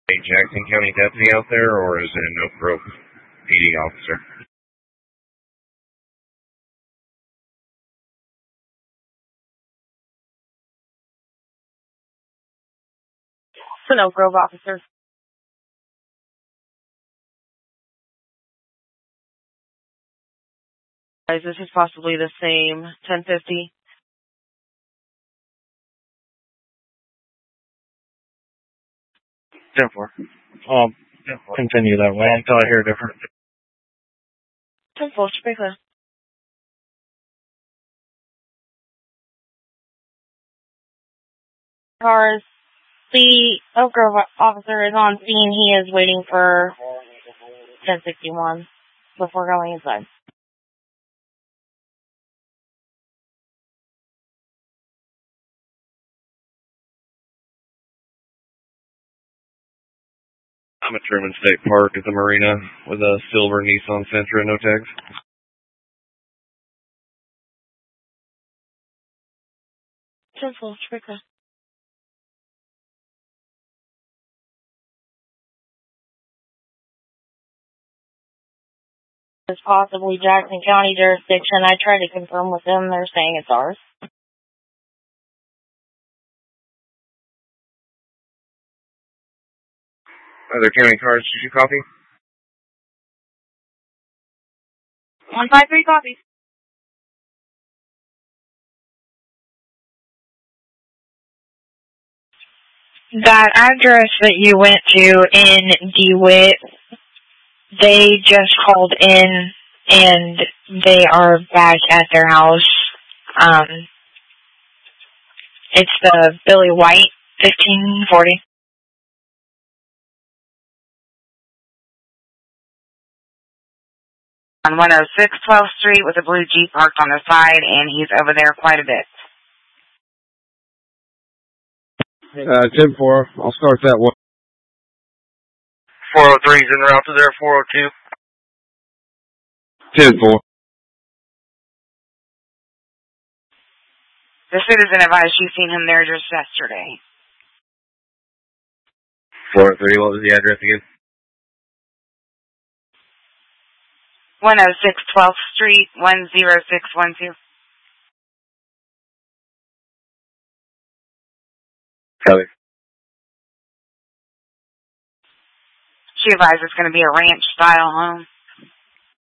A Jackson County deputy out there, or is it an Oak Grove PD officer? It's an Oak Grove officer. Guys, this is possibly the same 1050. Therefore, continue that way until I hear different. 10-4, should be clear. Cars, the Oak Grove officer is on scene. He is waiting for 1061 before going inside. I'm at Truman State Park at the marina with a silver Nissan Sentra, no tags. 10-4, should be clear. It's possibly Jackson County jurisdiction. I tried to confirm with them. They're saying it's ours. Other county cars, did you copy? 153 copies. That address that you went to in DeWitt, they just called in and they are back at their house. It's the Billy White 1540. On 106 12th Street with a blue Jeep parked on the side, and he's over there quite a bit. 10-4, I'll start that one. 403's en route to there, 402. 10-4. The citizen advised she's seen him there just yesterday. 403, what was the address again? 106 12th Street, 10612. Copy. She advised it's going to be a ranch-style home.